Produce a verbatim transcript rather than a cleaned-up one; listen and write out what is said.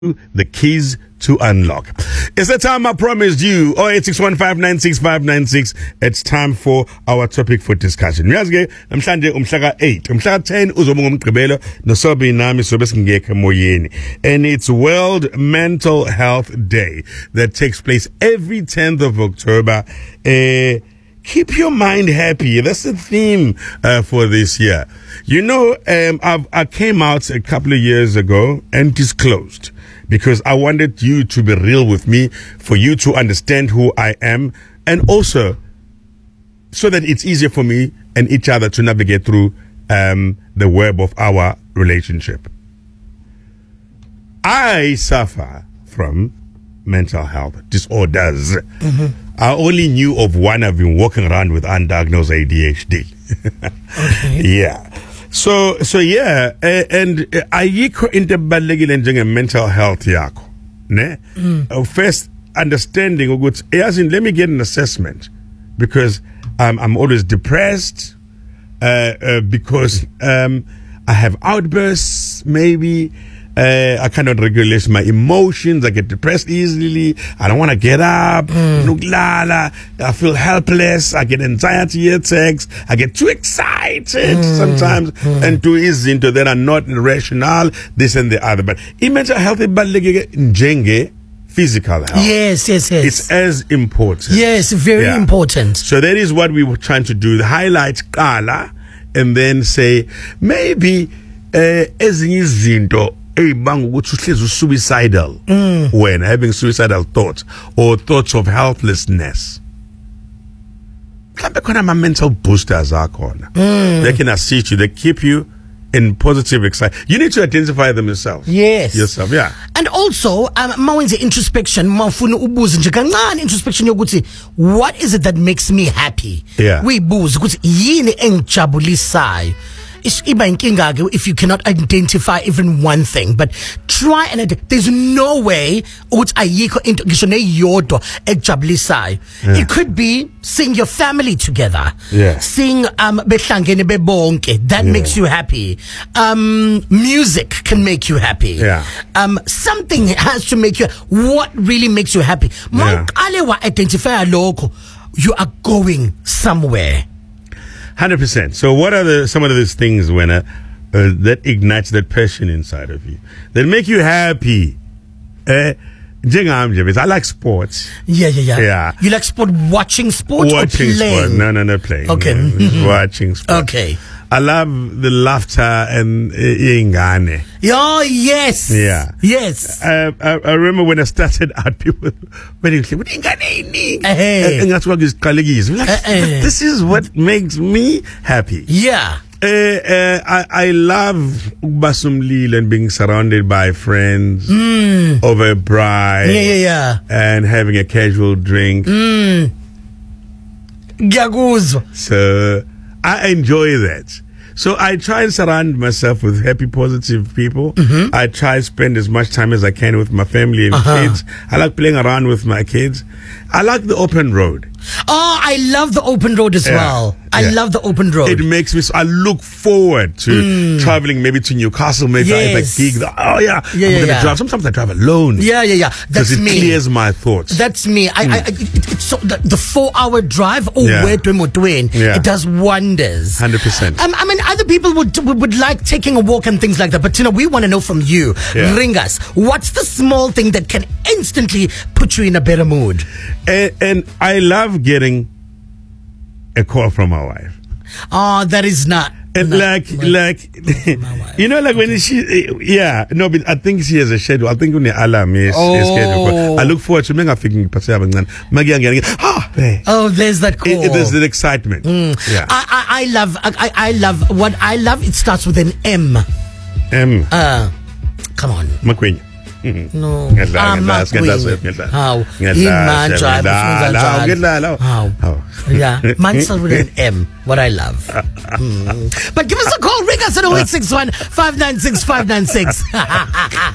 the keys to unlock. It's the time I promised you. oh eight six one, five nine six, five nine six. It's time for our topic for discussion. Uyazi ke namhlanje umhla eight. Umhla ten uzoba ngomgqibelo nosobi nami sobe singekho emoyeni. And it's World Mental Health Day that takes place every tenth of October. Uh, Keep your mind happy. That's the theme uh, for this year. You know, um, I've, I came out a couple of years ago and disclosed because I wanted you to be real with me, for you to understand who I am, and also so that it's easier for me and each other to navigate through um, the web of our relationship. I suffer from mental health disorders. Mm-hmm. I only knew of one. I've been walking around with undiagnosed A D H D. Okay. Yeah. So, so yeah, uh, and ayikho into balekile njenge mental health yakho, ne? Mm. Uh, first, understanding ukuthi, as in, let me get an assessment, because um, I'm always depressed, uh, uh, because um, I have outbursts, maybe. Uh, I cannot regulate my emotions. I get depressed easily. I don't want to get up. Mm. I feel helpless. I get anxiety attacks. I get too excited mm. sometimes mm. and too easy into that. I'm not rational, this and the other. But in mental health, njenge physical health. Yes, yes, yes. It's as important. Yes, very yeah. important. So that is what we were trying to do. Highlight kala and then say, maybe ezinye izinto suicidal mm. when having suicidal thoughts or thoughts of helplessness. My mental boosters are mm. They can assist you, they keep you in positive excitement. You need to identify them yourself. Yes. Yourself, yeah. And also, um, mawenze introspection, mafuna ubuze nje kancane introspection yokuthi, what is it that makes me happy? Yeah. Uyibuze ukuthi yini engijabulisayo. If you cannot identify even one thing, but try and there's no way it could be seeing your family together, yeah. seeing um that yeah. makes you happy. Um, music can make you happy. Yeah. Um, something has to make you. What really makes you happy? Yeah. Identify local. You are going somewhere. one hundred percent. So what are the some of these things when uh, uh, that ignites that passion inside of you, that make you happy? Uh, I like sports. Yeah, yeah, yeah. Yeah. You like sport, watching sport watching or playing? Sport. No, no, no, playing. Okay. No, watching sport. Okay. I love the laughter and ingane. Oh, yes. Yeah. Yes. Uh, I, I remember when I started out, people when you say, ingane, and that's what is like, this is what makes me happy. Yeah. Uh, uh, I, I love Basumlil and being surrounded by friends mm. over a braai. Yeah, yeah, yeah. And having a casual drink. Mm. So I enjoy that. So I try and surround myself with happy, positive people. Mm-hmm. I try to spend as much time as I can with my family and uh-huh. kids. I like playing around with my kids. I like the open road. Oh, I love the open road as yeah. well. I yeah. love the open road. It makes me, I look forward to mm. traveling maybe to Newcastle, maybe yes. I gig. Oh yeah, yeah, I'm yeah, gonna yeah. drive. Sometimes I drive alone. Yeah, yeah, yeah. That's it me. clears my thoughts. That's me. I, mm. I, it, it's so the, the four-hour drive. Oh, yeah. where to Motweni? Yeah. It does wonders. Hundred percent. Um, I mean, other people would, would would like taking a walk and things like that. But you know, we want to know from you. Yeah. Ring us. What's the small thing that can instantly put you in a better mood? And, and I love getting a call from my wife. Oh, that is not. And not like, my, like, you know, like okay. when she, yeah, no, but I think she has a schedule. I think when the alarm is, oh. is scheduled. I look forward to making a thinking, ah, oh, there's that call. It, it, there's the excitement. Mm. Yeah. I, I, I love, I, I love what I love. It starts with an M. M. Uh, come on. McQueen. No. Ah, McQueen. How? He man drive. How? How? Yeah. Man starts with an M. What I love. mm. But give us a call. Ring us at oh eight six one, five nine six, five nine six.